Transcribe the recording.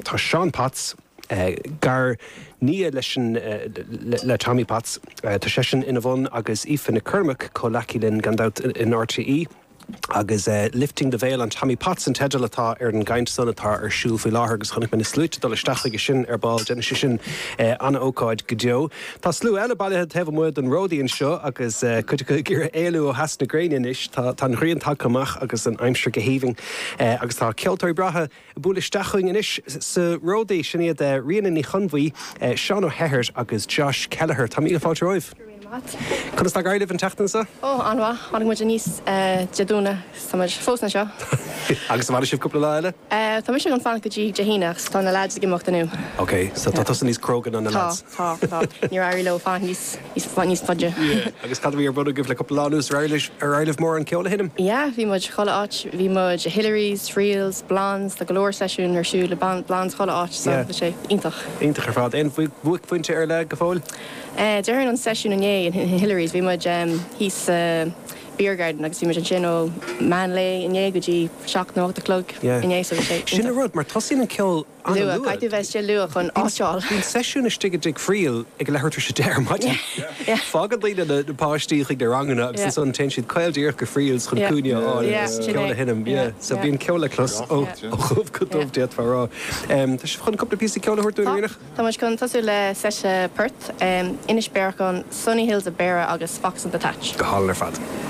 tá Sean Potts gar ní leis le Tommy Potts tá sé sin ina bhn agus Aoife na Cormac có lacilinn gandát in RTE agus lifting the veil an Tommy Potts an teidir letá an gaint sonnatá siúl fao láthair agus chunig mena slúte dul isteach sin ball déine sin anna ócáid go deo. Tá slú eile bailthe taobh muid an ródaíonn seo agus chuide gur éalú ó heas na Gréine is tá an rion takeach agus an aimsir go híhing agus tá ceoltóirí brathe búla isteaching inis sa ródaí sin iad rianana í chunmhaí Sean O'Hearn agus Josh Kelleher. Tá míle fáilte roimh. Chun sta gaiileh an teachtansa? Ó, anha, tháinig muid níos deadúna samid fósna seo. Agus bhar sibh cúpla leile? Tá mis an fan go dtí dehinach tá na lads gimocht anú. Ok, so tá san níos crogan an na lads. Tá. Ní airí le fan níos fadde. Agus cad bhí ar bud gibh le cúpla lánús ar mór an ceola hinnim? Ja, bhí muid chola áit, bhí muid Hillarys, Reels, Blans, the galore session ar siú le Blans chola áit, so sé intach. Intach ar fád. Bhuic pointe ar le go fáil? Dearan an session in Hillarys, bhí muid hís beer garden agus bhí muid an sin ó Manley in go dtí seach nó the clog in so sé. Sin rud mar tosín an ceol Lua, caiitú bheith sé lua chun áseáil. Bhín sesiún is stig friúil ag lehartar sé déir maidin. Fágad lína na páistíí de rangana agus san ten siad coildíir go friúils chun cúine ceola hinnim. So bhíon ceola clos ó chumh go dómh déad farrá. Tá sé chun coppla písa ceola thuirtú riach? Tá muid chun tasú le seise Perth inis bear chun Sunny Hills a Beara agus Fox and the Thatch. Go háil ar fad.